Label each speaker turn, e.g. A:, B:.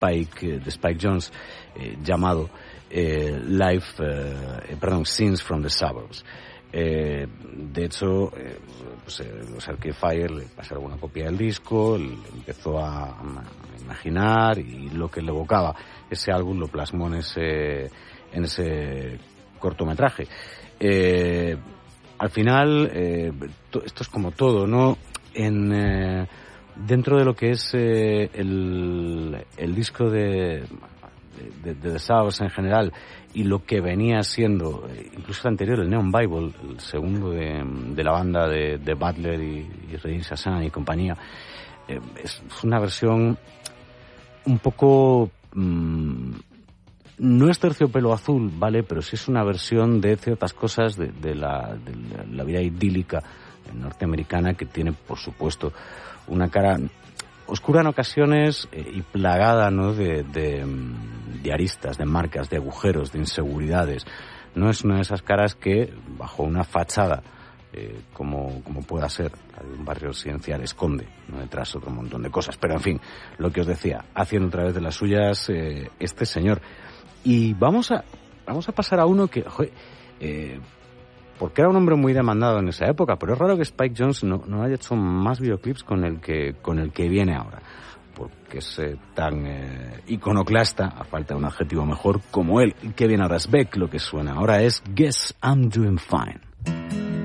A: Spike Jonze, llamado Scenes from the Suburbs. De hecho, los Arcade Fire le pasaron una copia del disco, le empezó a imaginar, y lo que le evocaba ese álbum lo plasmó en ese cortometraje. Al final, esto es como todo, ¿no? Dentro de lo que es el disco de The Suburbs en general, y lo que venía siendo incluso el anterior, el Neon Bible, el segundo de la banda de Butler y Rey Shazam y compañía, es una versión un poco no es terciopelo azul, ¿vale? Pero sí es una versión de ciertas cosas de la vida idílica norteamericana, que tiene, por supuesto, una cara oscura en ocasiones y plagada, ¿no?, de aristas, de marcas, de agujeros, de inseguridades. No es una de esas caras que, bajo una fachada, como pueda ser la de un barrio residencial, esconde, ¿no?, detrás otro montón de cosas. Pero, en fin, lo que os decía, haciendo otra vez de las suyas este señor. Y vamos a pasar a uno que, porque era un hombre muy demandado en esa época, pero es raro que Spike Jonze no haya hecho más videoclips con el que viene ahora, porque es tan iconoclasta, a falta de un adjetivo mejor, como él. El que viene ahora es Beck, lo que suena ahora es Guess I'm Doing Fine.